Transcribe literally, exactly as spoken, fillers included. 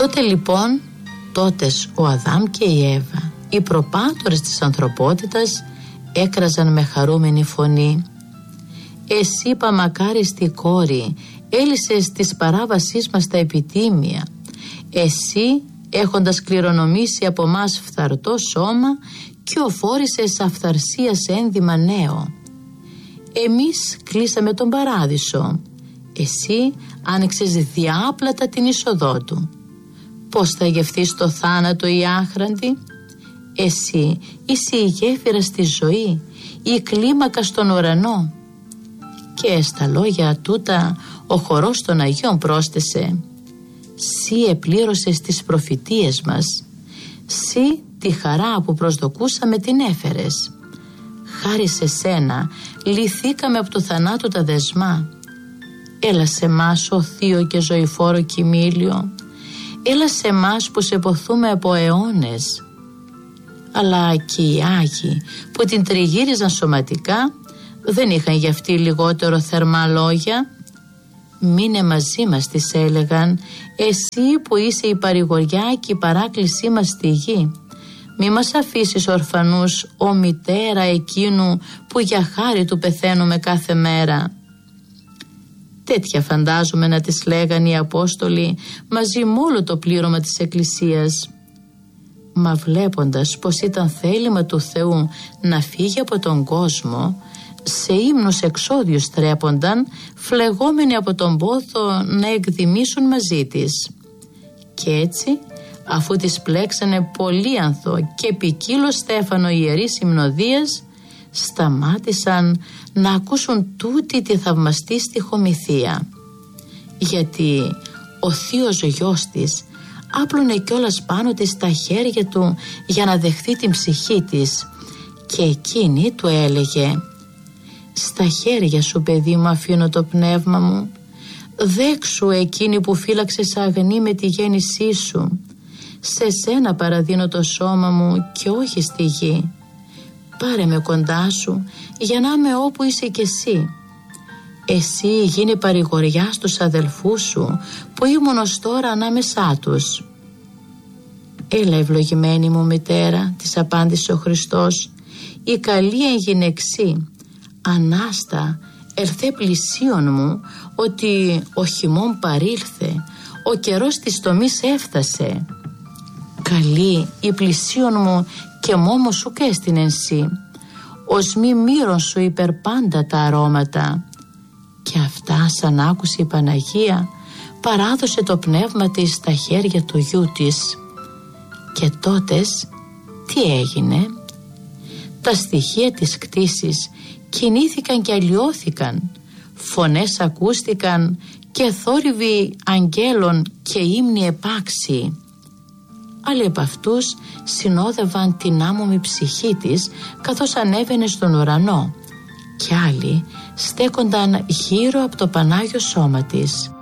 Τότε λοιπόν, τότες ο Αδάμ και η Εύα, οι προπάτορες της ανθρωπότητας, έκραζαν με χαρούμενη φωνή: «Εσύ, παμακάριστη κόρη, έλυσες της παράβασής μας τα επιτίμια. Εσύ, έχοντας κληρονομήσει από μας φθαρτό σώμα, και οφόρησες αυθαρσίας ένδυμα νέο. Εμείς κλείσαμε τον παράδεισο. Εσύ άνοιξες διάπλατα την είσοδό του. Πώς θα γευθείς το θάνατο η άχραντη? Εσύ είσαι η γέφυρα στη ζωή, η κλίμακα στον ουρανό». Και στα λόγια τούτα ο χορός των Αγίων πρόσθεσε: «Συ επλήρωσες τις προφητείες μας, συ τη χαρά που προσδοκούσαμε την έφερες. Χάρη σε σένα λυθήκαμε από το θανάτου τα δεσμά. Έλα σε μας ο θείο και ζωηφόρο κοιμήλιο, έλα σε μας που σε ποθούμε από αιώνες». Αλλά και οι Άγιοι που την τριγύριζαν σωματικά δεν είχαν για αυτή λιγότερο θερμά λόγια. «Μείνε μαζί μας», της έλεγαν, «εσύ που είσαι η παρηγοριά και η παράκλησή μας στη γη. Μη μας αφήσεις ορφανούς, ο μητέρα εκείνου που για χάρη του πεθαίνουμε κάθε μέρα». Τέτοια φαντάζομαι να τις λέγαν οι Απόστολοι μαζί με όλο το πλήρωμα της Εκκλησίας. Μα βλέποντας πως ήταν θέλημα του Θεού να φύγει από τον κόσμο, σε ύμνους εξόδιους τρέπονταν, φλεγόμενοι από τον πόθο να εκδημήσουν μαζί της. Και έτσι, αφού τις πλέξανε πολύανθο και ποικίλο στέφανο ιερής υμνοδίας, σταμάτησαν να ακούσουν τούτη τη θαυμαστή στιχομυθία. Γιατί ο θείος γιος της άπλωνε κιόλας πάνω της τα χέρια του για να δεχθεί την ψυχή της, και εκείνη του έλεγε: «Στα χέρια σου, παιδί μου, αφήνω το πνεύμα μου. Δέξου εκείνη που φύλαξες αγνή με τη γέννησή σου. Σε σένα παραδίνω το σώμα μου και όχι στη γη. Πάρε με κοντά σου για να είμαι όπου είσαι κι εσύ. Εσύ γίνε παρηγοριά στους αδελφούς σου που ήμουν ως τώρα ανάμεσά τους». «Έλα, ευλογημένη μου μητέρα», της απάντησε ο Χριστός, «η καλή εγγυνεξή, Ανάστα, ερθέ πλησίον μου, ότι ο χειμών παρήλθε, ο καιρός της τομής έφτασε. Καλή η πλησίον μου και μόμο σου και στην ενσύ, ως μη μύρον σου υπερπάντα τα αρώματα». Και αυτά, σαν άκουσε η Παναγία, παράδοσε το πνεύμα της στα χέρια του γιού της. Και τότες τι έγινε? Τα στοιχεία της κτήσης κινήθηκαν και αλλοιώθηκαν, φωνές ακούστηκαν και θόρυβοι αγγέλων και ύμνοι επάξιοι. Άλλοι από αυτούς συνόδευαν την άμωμη ψυχή της καθώς ανέβαινε στον ουρανό, και άλλοι στέκονταν γύρω από το Πανάγιο σώμα της.